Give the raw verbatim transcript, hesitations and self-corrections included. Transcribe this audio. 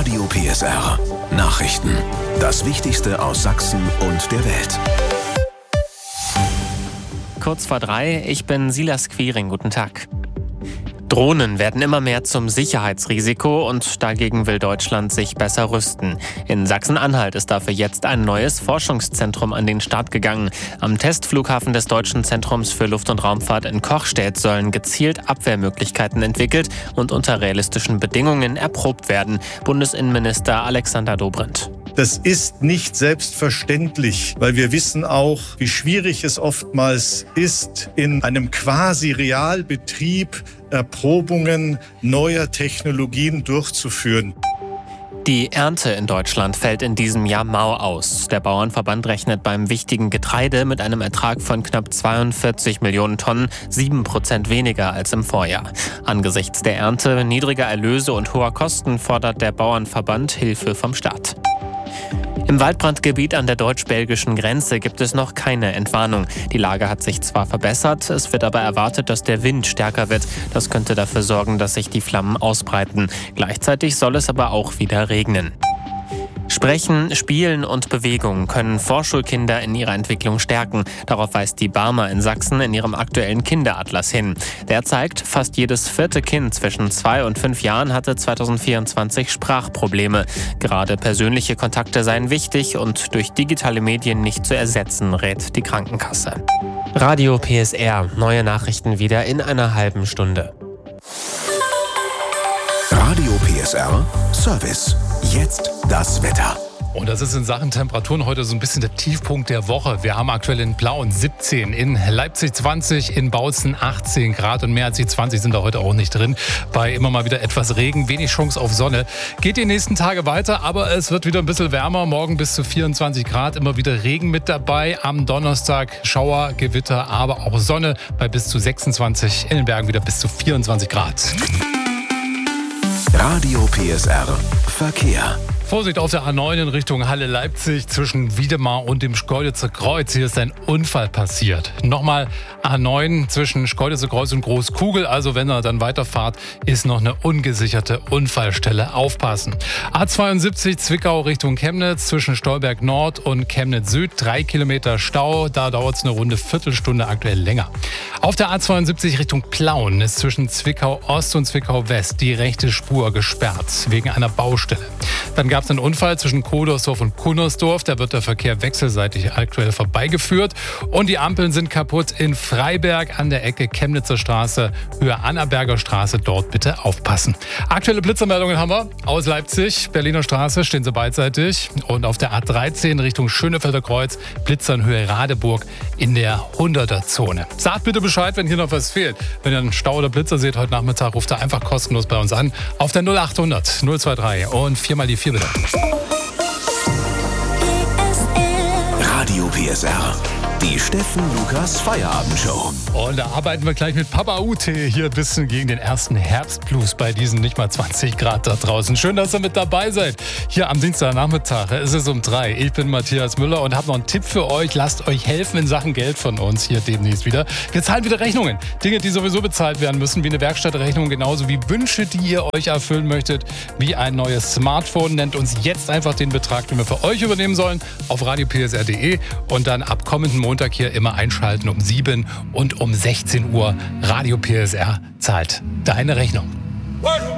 Radio P S R. Nachrichten. Das Wichtigste aus Sachsen und der Welt. Kurz vor drei, ich bin Silas Quiring. Guten Tag. Drohnen werden immer mehr zum Sicherheitsrisiko und dagegen will Deutschland sich besser rüsten. In Sachsen-Anhalt ist dafür jetzt ein neues Forschungszentrum an den Start gegangen. Am Testflughafen des Deutschen Zentrums für Luft- und Raumfahrt in Kochstedt sollen gezielt Abwehrmöglichkeiten entwickelt und unter realistischen Bedingungen erprobt werden. Bundesinnenminister Alexander Dobrindt. Das ist nicht selbstverständlich, weil wir wissen auch, wie schwierig es oftmals ist, in einem quasi Realbetrieb Erprobungen neuer Technologien durchzuführen. Die Ernte in Deutschland fällt in diesem Jahr mau aus. Der Bauernverband rechnet beim wichtigen Getreide mit einem Ertrag von knapp zweiundvierzig Millionen Tonnen, sieben Prozent weniger als im Vorjahr. Angesichts der Ernte, niedriger Erlöse und hoher Kosten fordert der Bauernverband Hilfe vom Staat. Im Waldbrandgebiet an der deutsch-belgischen Grenze gibt es noch keine Entwarnung. Die Lage hat sich zwar verbessert, es wird aber erwartet, dass der Wind stärker wird. Das könnte dafür sorgen, dass sich die Flammen ausbreiten. Gleichzeitig soll es aber auch wieder regnen. Sprechen, Spielen und Bewegung können Vorschulkinder in ihrer Entwicklung stärken. Darauf weist die Barmer in Sachsen in ihrem aktuellen Kinderatlas hin. Der zeigt, fast jedes vierte Kind zwischen zwei und fünf Jahren hatte zweitausendvierundzwanzig Sprachprobleme. Gerade persönliche Kontakte seien wichtig und durch digitale Medien nicht zu ersetzen, rät die Krankenkasse. Radio P S R, neue Nachrichten wieder in einer halben Stunde. Radio P S R Service. Jetzt das Wetter. Und das ist in Sachen Temperaturen heute so ein bisschen der Tiefpunkt der Woche. Wir haben aktuell in Plauen siebzehn, in Leipzig zwanzig, in Bautzen achtzehn Grad und mehr als die zwanzig sind da heute auch nicht drin. Bei immer mal wieder etwas Regen, wenig Chance auf Sonne. Geht die nächsten Tage weiter, aber es wird wieder ein bisschen wärmer. Morgen bis zu vierundzwanzig Grad, immer wieder Regen mit dabei. Am Donnerstag Schauer, Gewitter, aber auch Sonne bei bis zu sechsundzwanzig. In den Bergen wieder bis zu vierundzwanzig Grad. Radio P S R Verkehr. Vorsicht auf der A neun in Richtung Halle-Leipzig zwischen Wiedemar und dem Schkeuditzer Kreuz. Hier ist ein Unfall passiert. Nochmal A neun zwischen Schkeuditzer Kreuz und Großkugel. Also wenn ihr dann weiterfahrt, ist noch eine ungesicherte Unfallstelle. Aufpassen. A zweiundsiebzig Zwickau Richtung Chemnitz zwischen Stolberg Nord und Chemnitz Süd. Drei Kilometer Stau. Da dauert es eine runde Viertelstunde, aktuell länger. Auf der A zweiundsiebzig Richtung Plauen ist zwischen Zwickau Ost und Zwickau West die rechte Spur gesperrt wegen einer Baustelle. Dann gab es einen Unfall zwischen Kodersdorf und Kunnersdorf. Da wird der Verkehr wechselseitig aktuell vorbeigeführt. Und die Ampeln sind kaputt in Freiberg an der Ecke Chemnitzer Straße, Höhe Annaberger Straße. Dort bitte aufpassen. Aktuelle Blitzermeldungen haben wir aus Leipzig. Berliner Straße stehen sie beidseitig. Und auf der A dreizehn Richtung Schönefelder Kreuz, Blitzern Höhe Radeburg in der hunderter-Zone. Sagt bitte Bescheid, wenn hier noch was fehlt. Wenn ihr einen Stau oder Blitzer seht heute Nachmittag, ruft da einfach kostenlos bei uns an. Auf der null achthundert null zweiundzwanzig und viermal die vier bitte. Radio P S R. Die Steffen Lukas Feierabendshow. Und da arbeiten wir gleich mit Papa Ute hier ein bisschen gegen den ersten Herbstblues bei diesen nicht mal zwanzig Grad da draußen. Schön, dass ihr mit dabei seid. Hier am Dienstagnachmittag ist es um drei. Ich bin Matthias Müller und habe noch einen Tipp für euch. Lasst euch helfen in Sachen Geld von uns hier demnächst wieder. Wir zahlen wieder Rechnungen. Dinge, die sowieso bezahlt werden müssen, wie eine Werkstattrechnung, genauso wie Wünsche, die ihr euch erfüllen möchtet, wie ein neues Smartphone. Nennt uns jetzt einfach den Betrag, den wir für euch übernehmen sollen, auf radio p s r punkt d e und dann ab kommenden Montag Montag hier immer einschalten um sieben und um sechzehn Uhr. Radio P S R zahlt deine Rechnung.